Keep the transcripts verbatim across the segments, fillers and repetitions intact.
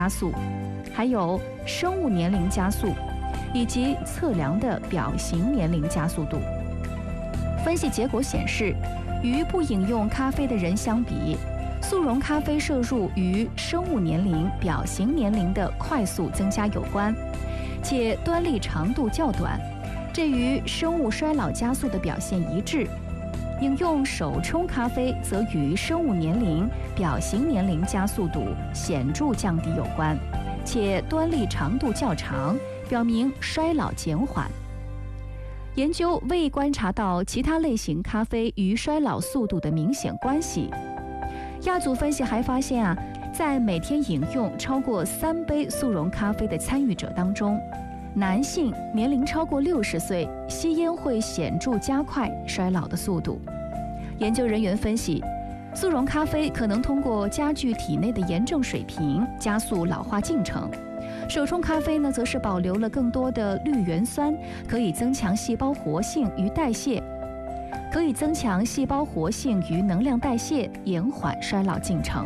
加速，还有生物年龄加速，以及测量的表型年龄加速度。分析结果显示，与不饮用咖啡的人相比，速溶咖啡摄入与生物年龄、表型年龄的快速增加有关，且端粒长度较短，这与生物衰老加速的表现一致。饮用手冲咖啡则与生物年龄、表型年龄加速度显著降低有关，且端粒长度较长，表明衰老减缓。研究未观察到其他类型咖啡与衰老速度的明显关系。亚组分析还发现啊，在每天饮用超过三杯速溶咖啡的参与者当中，男性年龄超过六十岁，吸烟会显著加快衰老的速度。研究人员分析，速溶咖啡可能通过加剧体内的炎症水平，加速老化进程。手冲咖啡呢，则是保留了更多的绿原酸，可以增强细胞活性与代谢。可以增强细胞活性与能量代谢，延缓衰老进程。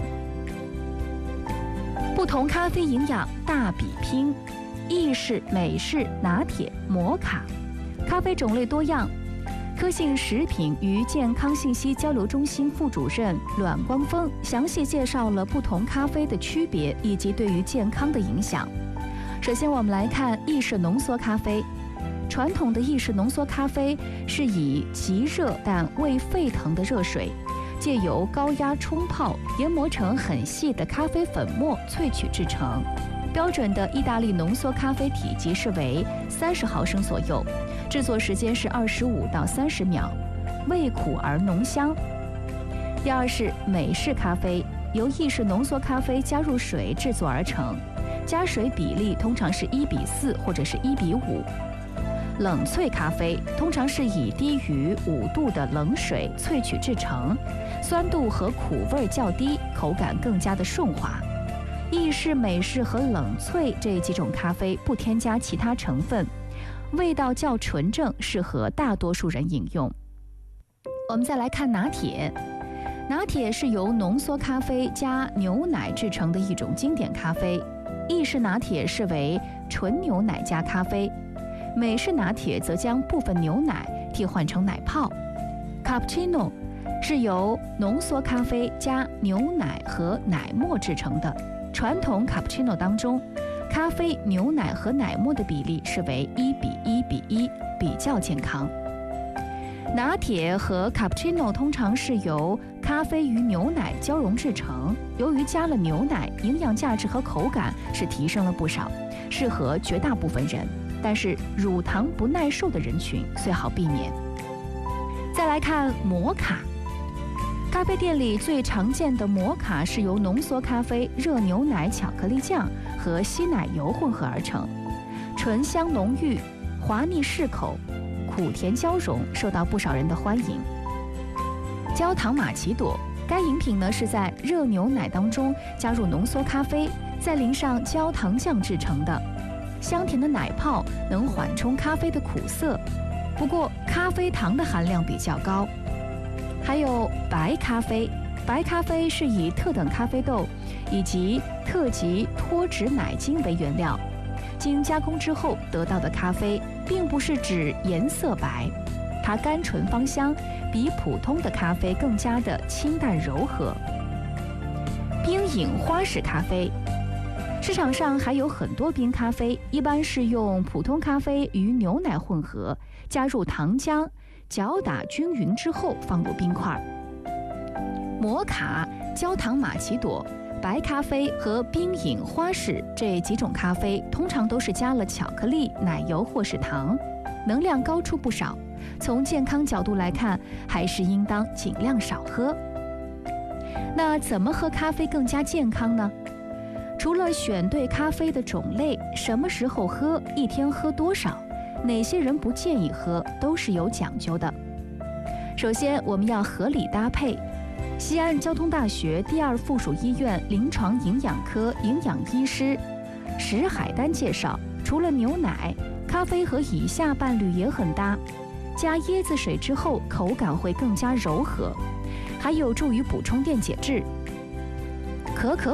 不同咖啡营养大比拼，意式、美式、拿铁、摩卡，咖啡种类多样。科信食品与健康信息交流中心副主任阮光峰详细介绍了不同咖啡的区别以及对于健康的影响。首先，我们来看意式浓缩咖啡。传统的意式浓缩咖啡是以极热但未沸腾的热水，借由高压冲泡研磨成很细的咖啡粉末萃取制成。标准的意大利浓缩咖啡体积是为三十毫升左右，制作时间是二十五到三十秒，味苦而浓香。第二是美式咖啡，由意式浓缩咖啡加入水制作而成，加水比例通常是一比四或者是一比五。冷萃咖啡通常是以低于五度的冷水萃取制成，酸度和苦味较低，口感更加的顺滑。意式、美式和冷萃这几种咖啡不添加其他成分，味道较纯正，适合大多数人饮用。我们再来看拿铁，拿铁是由浓缩咖啡加牛奶制成的一种经典咖啡。意式拿铁是为纯牛奶加咖啡。美式拿铁则将部分牛奶替换成奶泡。卡布奇诺是由浓缩咖啡加牛奶和奶沫制成的。传统卡布奇诺当中，咖啡、牛奶和奶沫的比例是为一比一比一，比较健康。拿铁和卡布奇诺通常是由咖啡与牛奶交融制成，由于加了牛奶，营养价值和口感是提升了不少，适合绝大部分人。但是乳糖不耐受的人群最好避免。再来看摩卡，咖啡店里最常见的摩卡是由浓缩咖啡、热牛奶、巧克力酱和稀奶油混合而成，醇香浓郁，滑腻适口，苦甜交融，受到不少人的欢迎。焦糖玛奇朵，该饮品呢是在热牛奶当中加入浓缩咖啡，再淋上焦糖酱制成的。香甜的奶泡能缓冲咖啡的苦涩，不过咖啡糖的含量比较高。还有白咖啡，白咖啡是以特等咖啡豆以及特级脱脂奶精为原料，经加工之后得到的咖啡，并不是指颜色白，它甘醇芳香，比普通的咖啡更加的清淡柔和。冰饮花式咖啡，市场上还有很多冰咖啡，一般是用普通咖啡与牛奶混合，加入糖浆，搅打均匀之后放入冰块。摩卡、焦糖玛奇朵、白咖啡和冰饮花式这几种咖啡通常都是加了巧克力、奶油或是糖，能量高出不少。从健康角度来看，还是应当尽量少喝。那怎么喝咖啡更加健康呢？除了选对咖啡的种类，什么时候喝，一天喝多少，哪些人不建议喝，都是有讲究的。首先，我们要合理搭配。西安交通大学第二附属医院临床营养科营养医师石海丹介绍，除了牛奶，咖啡和以下伴侣也很搭。加椰子水之后，口感会更加柔和，还有助于补充电解质。可可